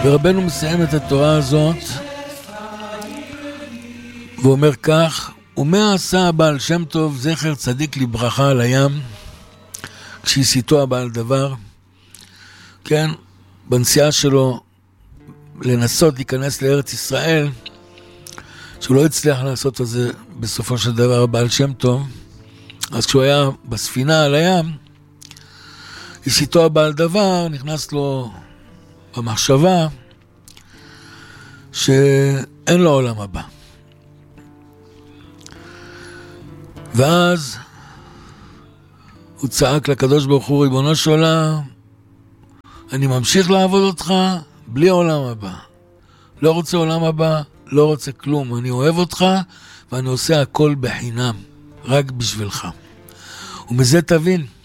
ורבנו מסיים את התורה הזאת ואומר כך: ומה עשה הבעל שם טוב זכר צדיק לברכה על הים כשהסיתו הבעל דבר, כן, בנסיעה שלו לנסות להיכנס לארץ ישראל, שהוא לא הצליח לעשות את זה בסופו של דבר הבעל שם טוב. אז כשהוא היה בספינה על הים, הסיתו הבעל דבר, נכנס לו במחשבה שאין לו עולם הבא. ואז הוא צעק לקדוש ברוך הוא: ריבונו של עולם, אני ממשיך לעבוד אותך בלי עולם הבא. לא רוצה עולם הבא, לא רוצה כלום. אני אוהב אותך ואני עושה הכל בחינם, רק בשבילך. ומזה תבין